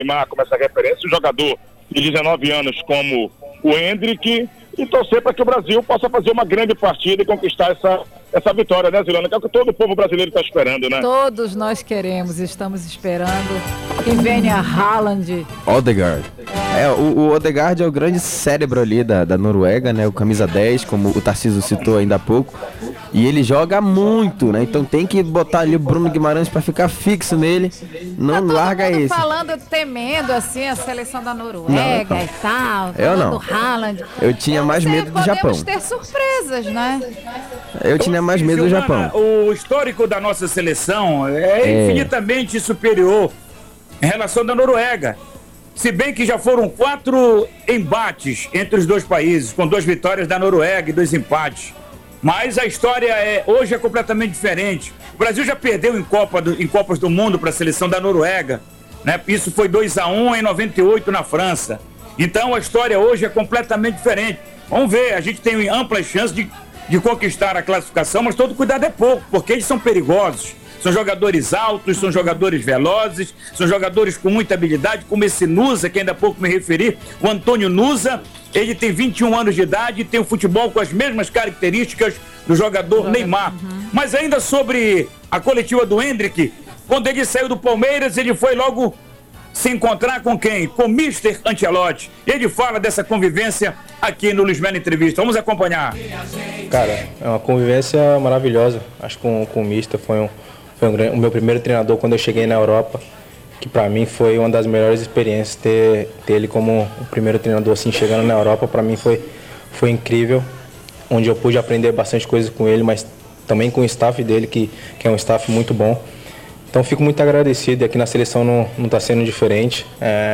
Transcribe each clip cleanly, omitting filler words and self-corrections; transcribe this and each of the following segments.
Neymar como essa referência, um jogador de 19 anos como o Endrick, e torcer para que o Brasil possa fazer uma grande partida e conquistar essa vitória, né, Zilana? Que é o que todo o povo brasileiro está esperando, né? Todos nós queremos, estamos esperando que venha Haaland. Odegaard. O Odegaard é o grande cérebro ali da Noruega, né? O camisa 10, como o Tarcísio citou ainda há pouco. E ele joga muito, né? Então tem que botar ali o Bruno Guimarães para ficar fixo nele. Não larga esse. Falando, temendo assim a seleção da Noruega e tal. Eu não. Haaland. Eu tinha mais medo do Japão. Podemos ter surpresas, né? Eu tinha mais medo do Japão. O histórico da nossa seleção é infinitamente superior em relação da Noruega. Se bem que já foram 4 embates entre os dois países, com 2 vitórias da Noruega e 2 empates. Mas a história hoje é completamente diferente. O Brasil já perdeu em Copas do Mundo para a seleção da Noruega, né? Isso foi 2-1 em 98 na França. Então a história hoje é completamente diferente. Vamos ver, a gente tem amplas chances de conquistar a classificação, mas todo cuidado é pouco, porque eles são perigosos. São jogadores altos, são jogadores velozes, são jogadores com muita habilidade, como esse Nusa, que ainda há pouco me referi, o Antônio Nusa. Ele tem 21 anos de idade e tem um futebol com as mesmas características do jogador Neymar. Mas ainda sobre a coletiva do Endrick, quando ele saiu do Palmeiras, ele foi logo se encontrar com quem? Com o Mr. Ancelotti. Ele fala dessa convivência aqui no Luiz Melo Entrevista. Vamos acompanhar. Cara, é uma convivência maravilhosa. Acho que com o Mr. foi o meu primeiro treinador quando eu cheguei na Europa, que para mim foi uma das melhores experiências ter ele como o primeiro treinador assim chegando na Europa. Para mim foi incrível, onde eu pude aprender bastante coisas com ele, mas também com o staff dele, que é um staff muito bom. Então fico muito agradecido, e aqui na seleção não está sendo diferente,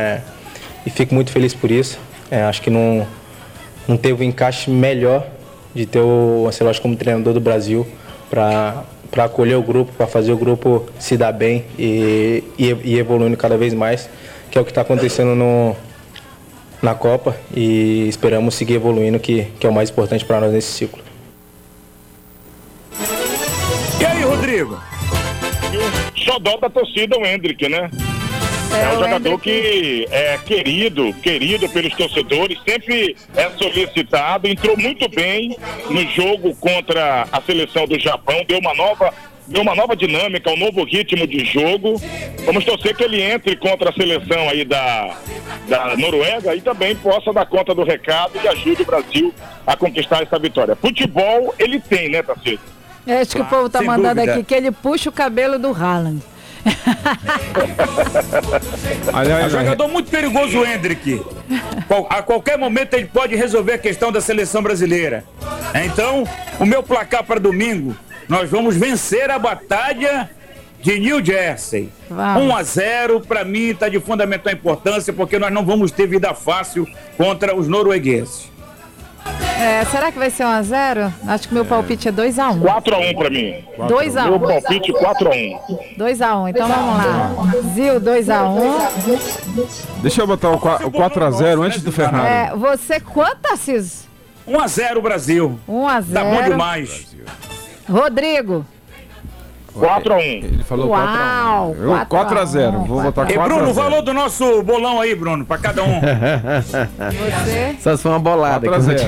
e fico muito feliz por isso. Acho que não teve um encaixe melhor de ter o Ancelotti como treinador do Brasil para acolher o grupo, para fazer o grupo se dar bem e evoluindo cada vez mais, que é o que está acontecendo na Copa, e esperamos seguir evoluindo, que é o mais importante para nós nesse ciclo. E aí, Rodrigo? O xodó da torcida, o Endrick, né? É um jogador que é querido pelos torcedores, sempre é solicitado, entrou muito bem no jogo contra a seleção do Japão, deu uma nova dinâmica, um novo ritmo de jogo. Vamos torcer que ele entre contra a seleção aí da Noruega e também possa dar conta do recado e ajude o Brasil a conquistar essa vitória. Futebol ele tem, né, Tarcísio? Acho que o povo tá mandando aqui que ele puxa o cabelo do Haaland. É um jogador muito perigoso, o Endrick. A qualquer momento ele pode resolver a questão da seleção brasileira. Então, o meu placar para domingo, nós vamos vencer a batalha de New Jersey. 1-0, para mim está de fundamental importância, porque nós não vamos ter vida fácil contra os noruegueses. Será que vai ser 1-0? Acho que meu palpite é 2-1. 4-1 pra mim. 2-1. Meu palpite 4-1. 2-1, então vamos lá. Zil, 2-1. Deixa eu botar o 4-0 antes do Ferrari. Você quanto, Tarcísio? 1-0 Brasil. 1-0. Tá bom demais. Rodrigo. 4-1. Ele falou 4-1. 4-0. Vou botar 4-0. E Bruno, o valor do nosso bolão aí, Bruno, pra cada um. Você? Só se for uma bolada.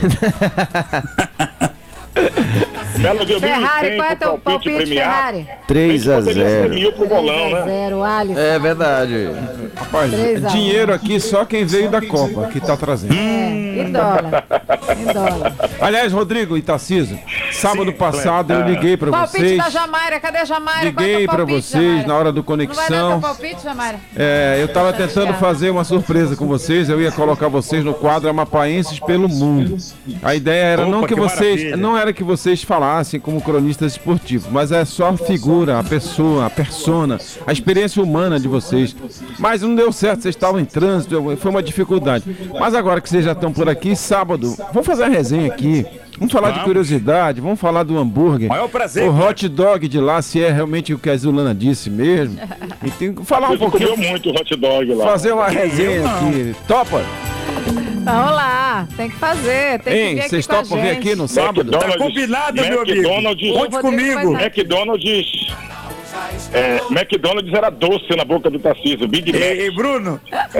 4-0. Ferrari, qual é teu palpite, Ferrari? 3-0. pro bolão, né? 3-0, Alisson. É verdade. Rapaz, 3-1. dinheiro aqui só quem veio da Copa que tá trazendo. E dólar. Aliás, Rodrigo e Tarcísio, sábado passado eu liguei pra palpite vocês. Da Jamaira, cadê a Jamaira? Liguei pra vocês, Jamaira? na hora do Não vai dar Conexão. teu palpite, Jamaira? Eu tava tentando fazer uma surpresa com vocês. Eu ia colocar vocês no quadro Amapaenses pelo Mundo. A ideia era não era que vocês falassem como cronistas esportivos, mas é só a figura, a pessoa, a persona, a experiência humana de vocês. Mas não deu certo, vocês estavam em trânsito, foi uma dificuldade. Mas agora que vocês já estão por aqui, sábado, vamos fazer a resenha aqui. Vamos falar de curiosidade, vamos falar do hambúrguer. Maior prazer. O hot dog de lá, se é realmente o que a Zulana disse mesmo. E tem que falar um pouquinho. Comeu muito hot dog lá. Fazer uma resenha aqui. Topa? Vamos lá, tem que fazer, tem que vir aqui vocês com a topam vir gente. aqui no sábado? Tá combinado, meu amigo. Conte comigo. McDonald's McDonald's era doce na boca do Tarcísio, Big Mac. Ei, Bruno,